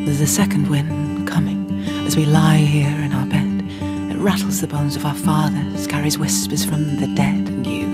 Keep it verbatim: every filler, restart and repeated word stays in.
There's a second wind coming as we lie here in our bed. It rattles the bones of our fathers, carries whispers from the dead, and you